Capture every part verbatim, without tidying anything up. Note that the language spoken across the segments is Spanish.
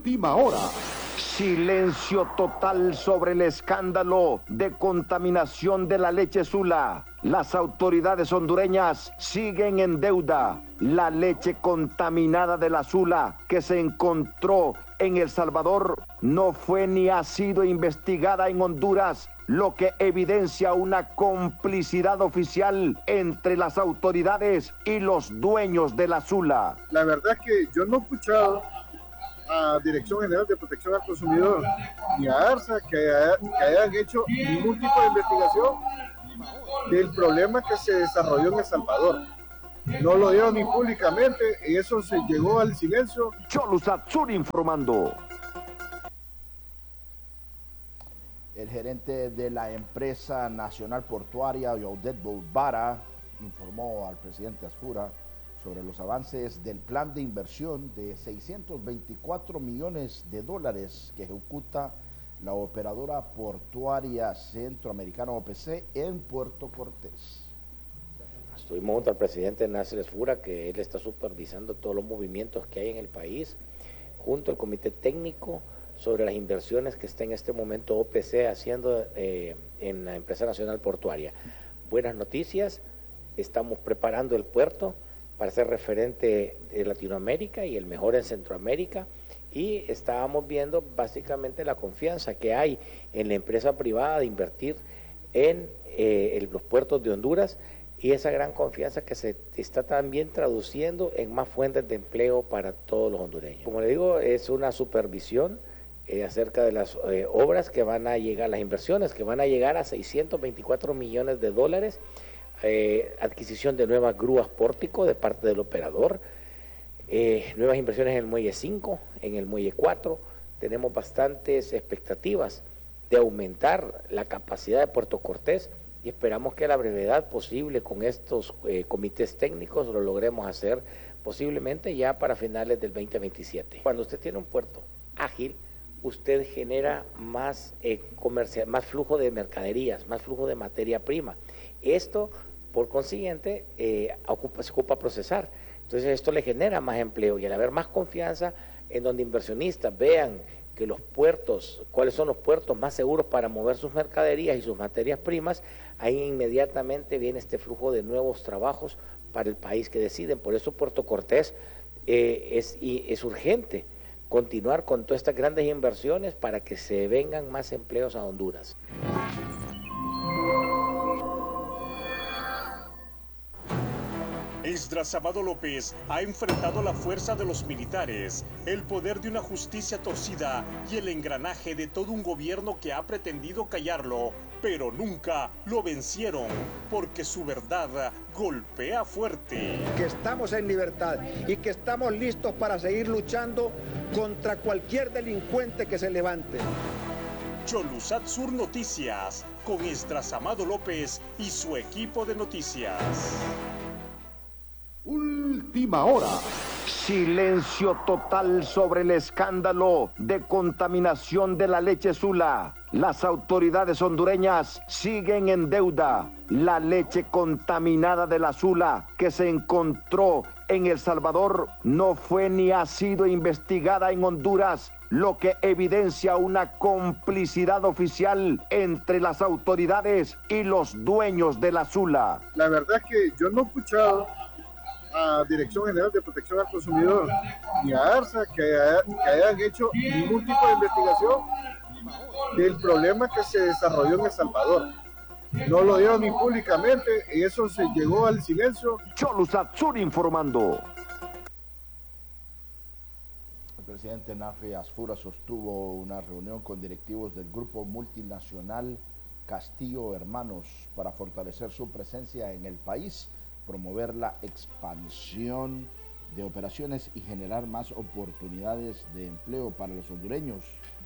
Última hora. Silencio total sobre el escándalo de contaminación de la leche Sula. Las autoridades hondureñas siguen en deuda. La leche contaminada de la Sula que se encontró en El Salvador no fue ni ha sido investigada en Honduras, lo que evidencia una complicidad oficial entre las autoridades y los dueños de la Sula. La verdad es que yo no he escuchado a Dirección General de Protección al Consumidor ni a ARSA que, haya, que hayan hecho ningún tipo de investigación del problema que se desarrolló en El Salvador. No lo dieron ni públicamente y eso se llegó al silencio. Cholu Satsuri informando. El gerente de la empresa nacional portuaria, Yaudet Boubara, informó al presidente Asfura sobre los avances del plan de inversión de seiscientos veinticuatro millones de dólares que ejecuta la operadora portuaria centroamericana O P C en Puerto Cortés. Estuvimos junto al presidente Nasser Asfura, que él está supervisando todos los movimientos que hay en el país, junto al comité técnico sobre las inversiones que está en este momento O P C haciendo eh, en la empresa nacional portuaria. Buenas noticias, estamos preparando el puerto para ser referente de Latinoamérica y el mejor en Centroamérica, y estábamos viendo básicamente la confianza que hay en la empresa privada de invertir en eh, los puertos de Honduras, y esa gran confianza que se está también traduciendo en más fuentes de empleo para todos los hondureños. Como le digo, es una supervisión eh, acerca de las eh, obras que van a llegar, las inversiones que van a llegar a seiscientos veinticuatro millones de dólares, Eh, adquisición de nuevas grúas pórtico de parte del operador, eh, nuevas inversiones en el muelle cinco, en el muelle cuatro. Tenemos bastantes expectativas de aumentar la capacidad de Puerto Cortés y esperamos que a la brevedad posible con estos eh, comités técnicos lo logremos hacer posiblemente ya para finales del veinte veintisiete. Cuando usted tiene un puerto ágil, usted genera más, eh, comercial, más flujo de mercaderías, más flujo de materia prima. Esto, por consiguiente, eh, ocupa, se ocupa procesar. Entonces esto le genera más empleo, y al haber más confianza en donde inversionistas vean que los puertos, cuáles son los puertos más seguros para mover sus mercaderías y sus materias primas, ahí inmediatamente viene este flujo de nuevos trabajos para el país que deciden. Por eso Puerto Cortés eh, es, y es urgente continuar con todas estas grandes inversiones para que se vengan más empleos a Honduras. Esdras Amado López ha enfrentado la fuerza de los militares, el poder de una justicia torcida y el engranaje de todo un gobierno que ha pretendido callarlo, pero nunca lo vencieron, porque su verdad golpea fuerte. Que estamos en libertad y que estamos listos para seguir luchando contra cualquier delincuente que se levante. Cholusat Sur Noticias, con Esdras Amado López y su equipo de noticias. Última hora. Silencio total sobre el escándalo de contaminación de la leche Sula. Las autoridades hondureñas siguen en deuda. La leche contaminada de la Sula que se encontró en El Salvador no fue ni ha sido investigada en Honduras, lo que evidencia una complicidad oficial entre las autoridades y los dueños de la Sula. La verdad es que yo no he escuchado a Dirección General de Protección al Consumidor ni a ARSA que, haya, que hayan hecho ningún tipo de investigación del problema que se desarrolló en El Salvador. No lo dieron ni públicamente y eso se llegó al silencio. Cholu Satsuri informando. El presidente Nasser Asfura sostuvo una reunión con directivos del grupo multinacional Castillo Hermanos para fortalecer su presencia en el país, promover la expansión de operaciones y generar más oportunidades de empleo para los hondureños.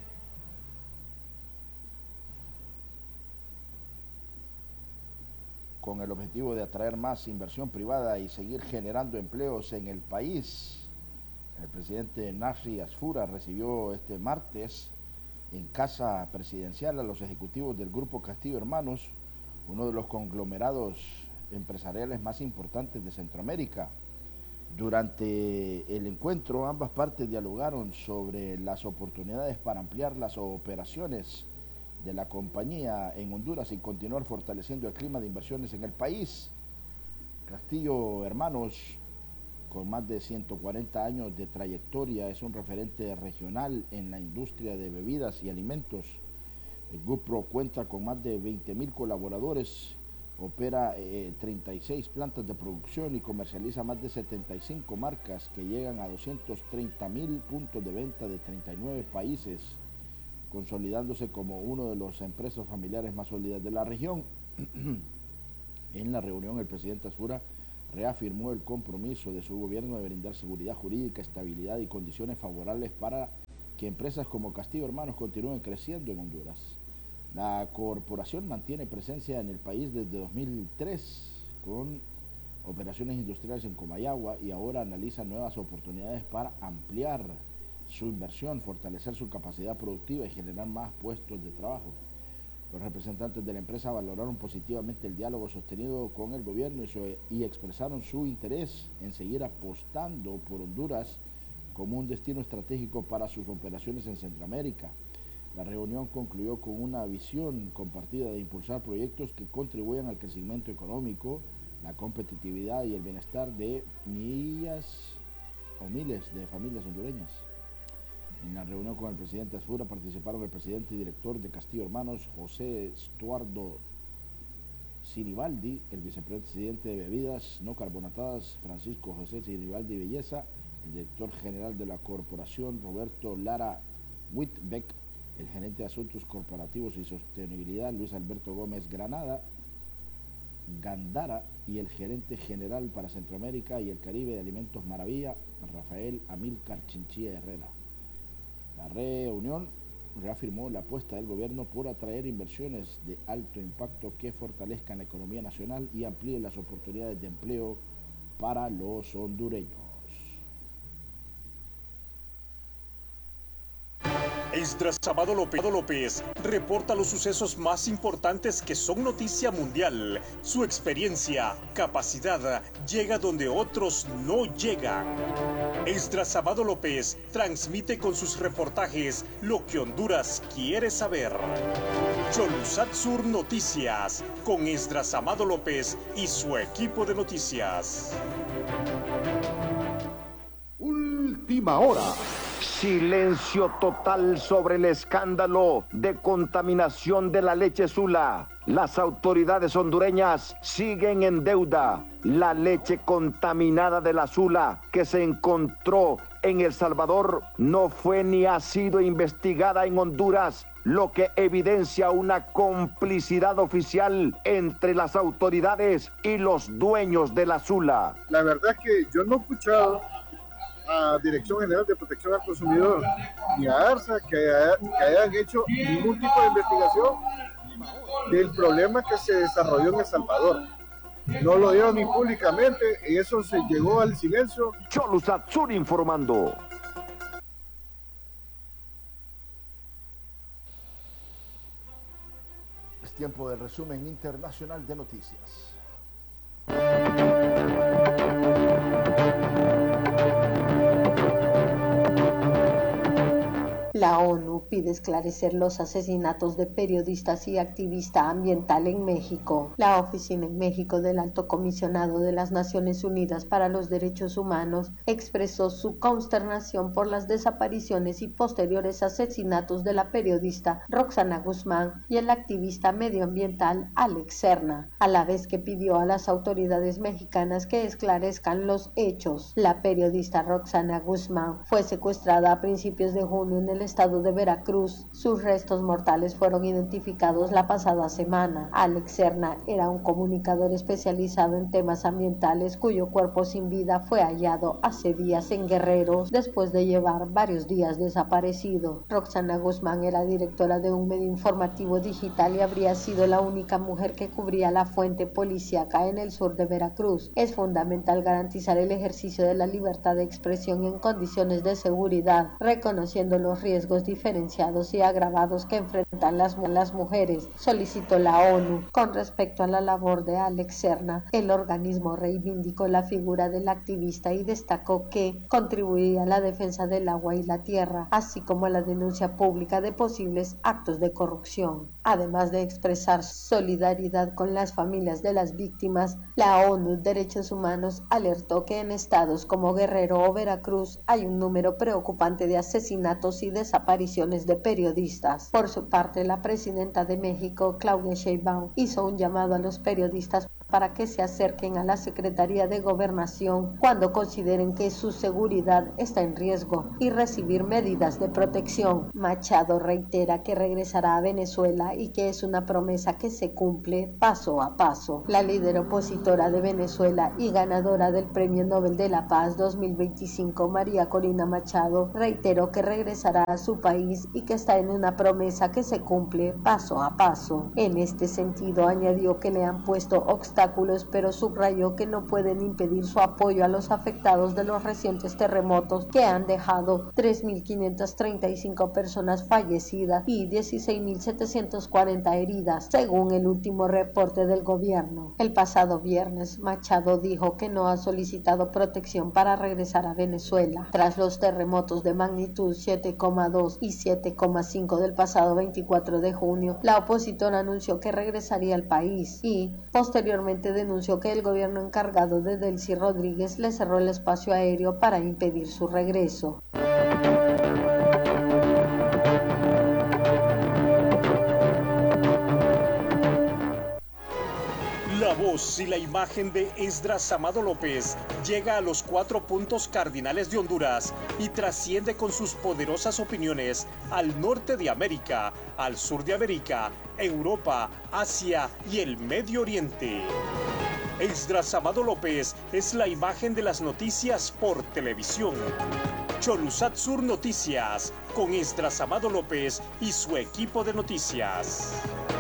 Con el objetivo de atraer más inversión privada y seguir generando empleos en el país, el presidente Nasser Asfura recibió este martes en Casa Presidencial a los ejecutivos del Grupo Castillo Hermanos, uno de los conglomerados empresariales más importantes de Centroamérica. Durante el encuentro, ambas partes dialogaron sobre las oportunidades para ampliar las operaciones de la compañía en Honduras y continuar fortaleciendo el clima de inversiones en el país. Castillo Hermanos, con más de ciento cuarenta años de trayectoria, es un referente regional en la industria de bebidas y alimentos. El grupo cuenta con más de veinte mil colaboradores, opera eh, treinta y seis plantas de producción y comercializa más de setenta y cinco marcas que llegan a doscientos treinta mil puntos de venta de treinta y nueve países, consolidándose como una de las empresas familiares más sólidas de la región. En la reunión, el presidente Asfura reafirmó el compromiso de su gobierno de brindar seguridad jurídica, estabilidad y condiciones favorables para que empresas como Castillo Hermanos continúen creciendo en Honduras. La corporación mantiene presencia en el país desde dos mil tres con operaciones industriales en Comayagua y ahora analiza nuevas oportunidades para ampliar su inversión, fortalecer su capacidad productiva y generar más puestos de trabajo. Los representantes de la empresa valoraron positivamente el diálogo sostenido con el gobierno y, su, y expresaron su interés en seguir apostando por Honduras como un destino estratégico para sus operaciones en Centroamérica. La reunión concluyó con una visión compartida de impulsar proyectos que contribuyan al crecimiento económico, la competitividad y el bienestar de millas o miles de familias hondureñas. En la reunión con el presidente Asfura participaron el presidente y director de Castillo Hermanos, José Estuardo Sinibaldi, el vicepresidente de Bebidas No Carbonatadas, Francisco José Sinibaldi Belleza, el director general de la corporación, Roberto Lara Whitbeck, el gerente de Asuntos Corporativos y Sostenibilidad, Luis Alberto Gómez Granada, Gandara, y el gerente general para Centroamérica y el Caribe de Alimentos Maravilla, Rafael Amílcar Chinchilla Herrera. La reunión reafirmó la apuesta del gobierno por atraer inversiones de alto impacto que fortalezcan la economía nacional y amplíen las oportunidades de empleo para los hondureños. Esdras Amado López, López reporta los sucesos más importantes que son noticia mundial. Su experiencia, capacidad, llega donde otros no llegan. Esdras Amado López transmite con sus reportajes lo que Honduras quiere saber. Cholusat Sur Noticias, con Esdras Amado López y su equipo de noticias. Última hora. Silencio total sobre el escándalo de contaminación de la leche Sula. Las autoridades hondureñas siguen en deuda. La leche contaminada de la Sula que se encontró en El Salvador no fue ni ha sido investigada en Honduras, lo que evidencia una complicidad oficial entre las autoridades y los dueños de la Sula. La verdad es que yo no he escuchado a Dirección General de Protección al Consumidor ni a ARSA que, haya, que hayan hecho ningún tipo de investigación del problema que se desarrolló en El Salvador. No lo dieron ni públicamente y eso se llegó al silencio. Cholusat Sur informando. Es tiempo del resumen internacional de noticias. La ONU pide esclarecer los asesinatos de periodistas y activista ambiental en México. La Oficina en México del Alto Comisionado de las Naciones Unidas para los Derechos Humanos expresó su consternación por las desapariciones y posteriores asesinatos de la periodista Roxana Guzmán y el activista medioambiental Alex Serna, a la vez que pidió a las autoridades mexicanas que esclarezcan los hechos. La periodista Roxana Guzmán fue secuestrada a principios de junio en el estado de Veracruz. Sus restos mortales fueron identificados la pasada semana. Alex Serna era un comunicador especializado en temas ambientales cuyo cuerpo sin vida fue hallado hace días en Guerrero después de llevar varios días desaparecido. Roxana Guzmán era directora de un medio informativo digital y habría sido la única mujer que cubría la fuente policíaca en el sur de Veracruz. Es fundamental garantizar el ejercicio de la libertad de expresión en condiciones de seguridad, reconociendo los riesgos riesgos diferenciados y agravados que enfrentan las, las mujeres, solicitó la ONU. Con respecto a la labor de Alex Serna, el organismo reivindicó la figura del activista y destacó que contribuía a la defensa del agua y la tierra, así como a la denuncia pública de posibles actos de corrupción. Además de expresar solidaridad con las familias de las víctimas, la ONU Derechos Humanos alertó que en estados como Guerrero o Veracruz hay un número preocupante de asesinatos y desapariciones de periodistas. Por su parte, la presidenta de México, Claudia Sheinbaum, hizo un llamado a los periodistas para que se acerquen a la Secretaría de Gobernación cuando consideren que su seguridad está en riesgo y recibir medidas de protección. Machado reitera que regresará a Venezuela y que es una promesa que se cumple paso a paso. La líder opositora de Venezuela y ganadora del Premio Nobel de la Paz dos mil veinticinco, María Corina Machado, reiteró que regresará a su país y que está en una promesa que se cumple paso a paso. En este sentido, añadió que le han puesto obstáculos, pero subrayó que no pueden impedir su apoyo a los afectados de los recientes terremotos que han dejado tres mil quinientas treinta y cinco personas fallecidas y dieciséis mil setecientas cuarenta heridas, según el último reporte del gobierno. El pasado viernes, Machado dijo que no ha solicitado protección para regresar a Venezuela. Tras los terremotos de magnitud siete coma dos y siete coma cinco del pasado veinticuatro de junio, la opositora anunció que regresaría al país y, posteriormente, denunció que el gobierno encargado de Delcy Rodríguez le cerró el espacio aéreo para impedir su regreso. La voz y la imagen de Esdras Amado López llega a los cuatro puntos cardinales de Honduras y trasciende con sus poderosas opiniones al norte de América, al sur de América, Europa, Asia y el Medio Oriente. Esdras Amado López es la imagen de las noticias por televisión. Cholusat Sur Noticias, con Esdras Amado López y su equipo de noticias.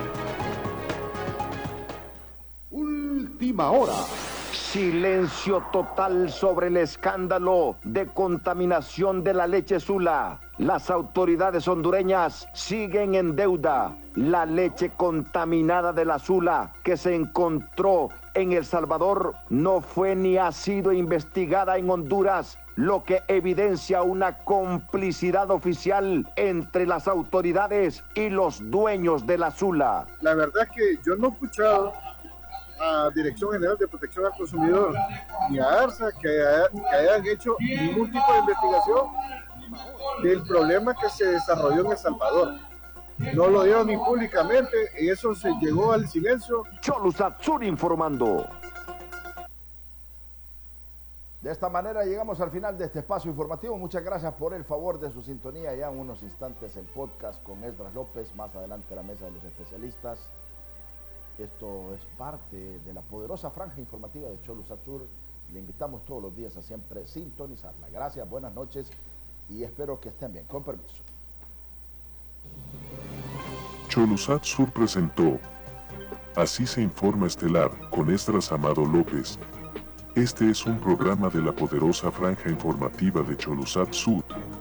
Última hora. Silencio total sobre el escándalo de contaminación de la leche Sula. Las autoridades hondureñas siguen en deuda. La leche contaminada de la Sula que se encontró en El Salvador no fue ni ha sido investigada en Honduras, lo que evidencia una complicidad oficial entre las autoridades y los dueños de la Sula. La verdad es que yo no he escuchado a Dirección General de Protección al Consumidor ni a ARSA que, haya, que hayan hecho ningún tipo de investigación del problema que se desarrolló en El Salvador. No lo dieron ni públicamente y eso se llegó al silencio. Cholusat Sur informando. De esta manera llegamos al final de este espacio informativo. Muchas gracias por el favor de su sintonía. Ya en unos instantes el podcast con Esdras López, más adelante la mesa de los especialistas. Esto es parte de la poderosa franja informativa de Cholusat Sur. Le invitamos todos los días a siempre sintonizarla. Gracias, buenas noches y espero que estén bien. Con permiso. Cholusat Sur presentó Así se informa estelar con Esdras Amado López. Este es un programa de la poderosa franja informativa de Cholusat Sur.